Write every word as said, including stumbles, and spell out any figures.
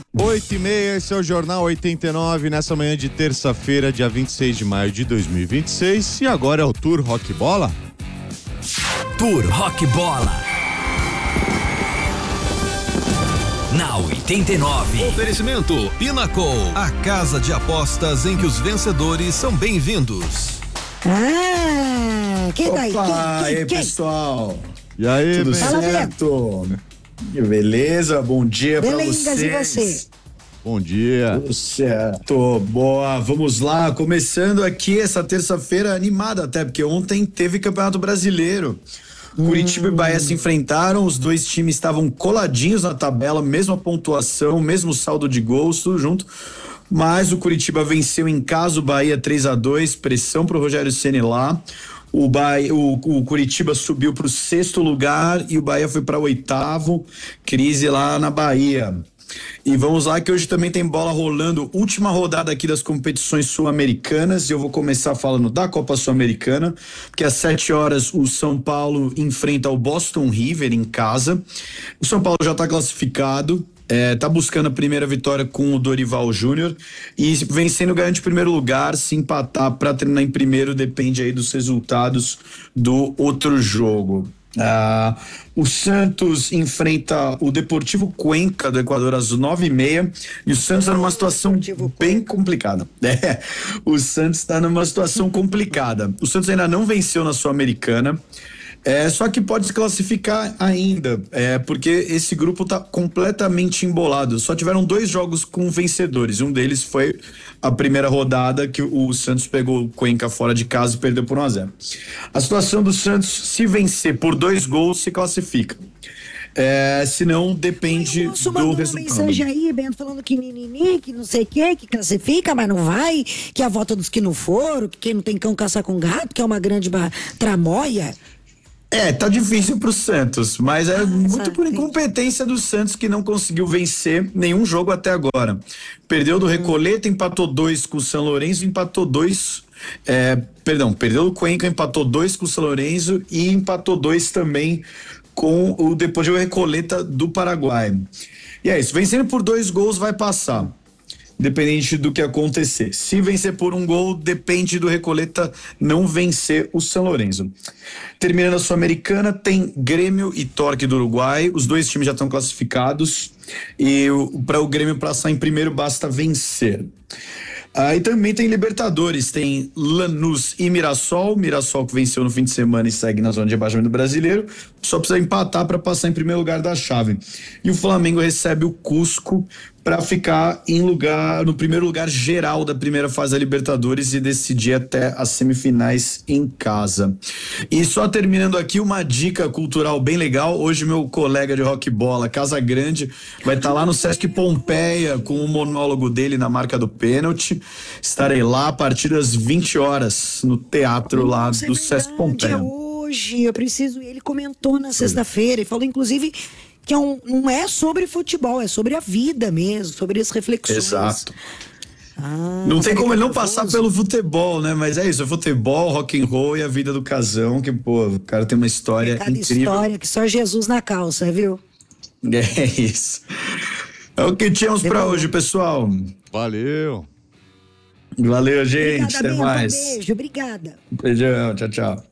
Oito e meia, esse é o Jornal oitenta e nove, nessa manhã de terça-feira, dia vinte e seis de maio de dois mil e vinte e seis. E agora é o Tour Rock Bola? Tour Rock Bola. Na oitenta e nove. Oferecimento Pinnacle, a casa de apostas em que os vencedores são bem-vindos. Ah, quem daí? Opa, Quem, e aí, quem, quem? pessoal? E aí, Tudo bem? Fala, certo? Beleza? Bom dia pra Belengas, vocês. e você? Bom dia. Tudo certo. Boa, vamos lá. Começando aqui essa terça-feira animada até, porque ontem teve Campeonato Brasileiro. Curitiba e Bahia se enfrentaram, os dois times estavam coladinhos na tabela, mesma pontuação, mesmo saldo de gols, tudo junto. Mas o Curitiba venceu em casa o Bahia três a dois, pressão pro Rogério Ceni lá. O, Bahia, o, o Curitiba subiu para o sexto lugar e o Bahia foi para o oitavo. Crise lá na Bahia. E vamos lá que hoje também tem bola rolando, última rodada aqui das competições sul-americanas, e eu vou começar falando da Copa Sul-Americana, porque às sete horas o São Paulo enfrenta o Boston River em casa. O São Paulo já está classificado, é, tá buscando a primeira vitória com o Dorival Júnior e vencendo garante o primeiro lugar. Se empatar para terminar em primeiro depende aí dos resultados do outro jogo. Ah, o Santos enfrenta o Deportivo Cuenca do Equador às nove e meia e o Santos está numa situação bem complicada. É, o Santos está numa situação complicada. O Santos ainda não venceu na Sul-Americana. É, só que pode se classificar ainda, é, porque esse grupo tá completamente embolado. Só tiveram dois jogos com vencedores. Um deles foi a primeira rodada que o Santos pegou o Cuenca fora de casa e perdeu por um a zero. A situação do Santos, se vencer por dois gols, se classifica. É, se não, depende do uma resultado. Mensagem aí, Bento, falando que ninini, que não sei o que, que classifica, mas não vai, que é a volta dos que não foram, que quem não tem cão caçar com gato, que é uma grande ba- tramóia. É, tá difícil pro Santos, mas é Ah, muito por sabe. incompetência do Santos, que não conseguiu vencer nenhum jogo até agora. Perdeu do Recoleta, empatou dois com o São Lourenço, empatou dois, é, perdão, perdeu do Cuenca, empatou dois com o São Lourenço e empatou dois também com o Deportivo Recoleta do Paraguai. E é isso, vencendo por dois gols vai passar, independente do que acontecer. Se vencer por um gol, depende do Recoleta não vencer o São Lourenço. Terminando a Sul-Americana, tem Grêmio e Torque do Uruguai. Os dois times já estão classificados e para o Grêmio passar em primeiro basta vencer. Aí ah, também tem Libertadores, tem Lanús e Mirassol. Mirassol que venceu no fim de semana e segue na zona de rebaixamento do Brasileiro, só precisa empatar para passar em primeiro lugar da chave. E o Flamengo recebe o Cusco para ficar em lugar, no primeiro lugar geral da primeira fase da Libertadores e decidir até as semifinais em casa. E só terminando aqui, uma dica cultural bem legal. Hoje meu colega de rock bola, Casa Grande, vai estar tá lá no Sesc Pompeia com o monólogo dele na marca do pênalti. Estarei lá a partir das vinte horas no teatro lá Nossa, do é Sesc verdade, Pompeia. é hoje, eu preciso. Ele comentou na sexta-feira e falou, inclusive, que é um, não é sobre futebol, é sobre a vida mesmo, sobre as reflexões. Exato. Ah, não tem como ele não nervoso. passar pelo futebol, né? Mas é isso, é futebol, rock and roll e a vida do casão, que, pô, o cara tem uma história É cada incrível. história que só Jesus na calça, viu? É isso. É o que tínhamos pra hoje, pessoal. Valeu. Valeu, gente. Obrigada, Até Bento, mais. um beijo, obrigada. Beijão, tchau, tchau.